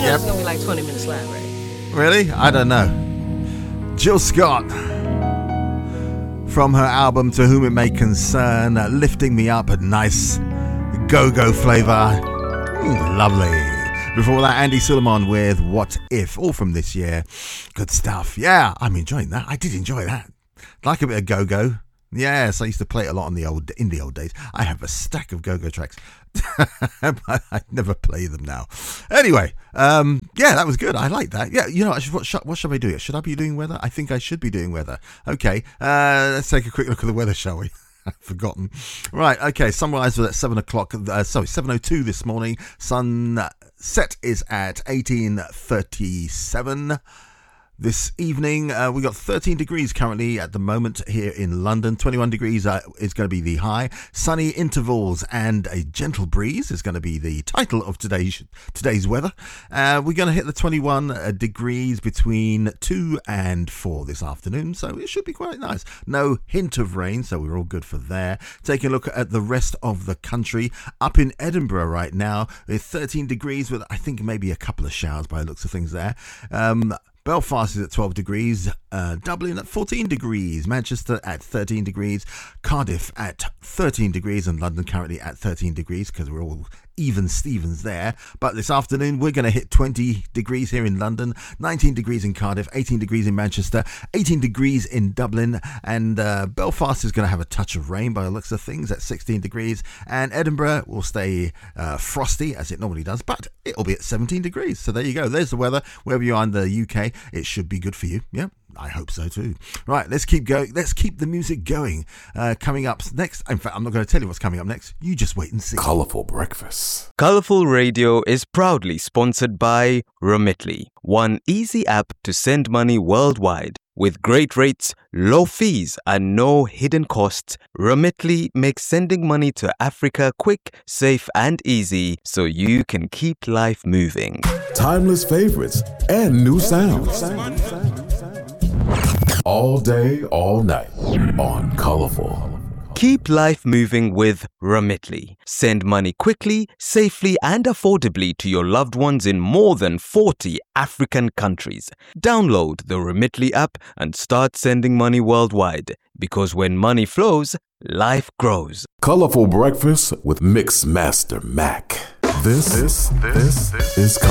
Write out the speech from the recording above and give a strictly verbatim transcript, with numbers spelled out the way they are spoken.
know yep. It's going to be like twenty minutes live, right? Really? I don't know. Jill Scott, from her album To Whom It May Concern, uh, Lifting Me Up, a nice go-go flavour. Mm, lovely. Before that, Andy Suleiman with What If, all from this year. Good stuff. Yeah, I'm enjoying that. I did enjoy that. Like a bit of go-go. Yes, I used to play it a lot on the old in the old days. I have a stack of go-go tracks, but I never play them now. Anyway, um, yeah, that was good. I like that. Yeah, you know, what, should, what should I do? Should I be doing weather? I think I should be doing weather. Okay, uh, let's take a quick look at the weather, shall we? I've forgotten. Right, okay, sunrise was at seven o'clock, uh, sorry, seven oh two this morning. Sunset is at eighteen thirty-seven. This evening, uh, we got thirteen degrees currently at the moment here in London. twenty-one degrees uh, is going to be the high. Sunny intervals and a gentle breeze is going to be the title of today's today's weather. Uh, we're going to hit the twenty-one uh, degrees between two and four this afternoon, so it should be quite nice. No hint of rain, so we're all good for there. Taking a look at the rest of the country. Up in Edinburgh right now, it's thirteen degrees with, I think, maybe a couple of showers by the looks of things there. Um... Belfast is at twelve degrees, uh, Dublin at fourteen degrees, Manchester at thirteen degrees, Cardiff at thirteen degrees, and London currently at thirteen degrees because we're all even Stevens there. But this afternoon we're going to hit twenty degrees here in London, nineteen degrees in Cardiff, eighteen degrees in Manchester, eighteen degrees in Dublin, and uh, Belfast is going to have a touch of rain by the looks of things at sixteen degrees, and Edinburgh will stay uh, frosty as it normally does, but it'll be at seventeen degrees. So there you go. There's the weather. Wherever you are in the U K, it should be good for you. Yeah, I hope so too. Right, let's keep going. Let's keep the music going. Uh, coming up next, in fact, I'm not going to tell you what's coming up next. You just wait and see. Colourful Breakfast. Colourful Radio is proudly sponsored by Remitly, one easy app to send money worldwide. With great rates, low fees, and no hidden costs, Remitly makes sending money to Africa quick, safe, and easy so you can keep life moving. Timeless favorites and new sounds. All day, all night on Colourful. Keep life moving with Remitly. Send money quickly, safely, and affordably to your loved ones in more than forty African countries. Download the Remitly app and start sending money worldwide. Because when money flows, life grows. Colourful Breakfast with Mix Master Mac. This, this, this, this is Colourful.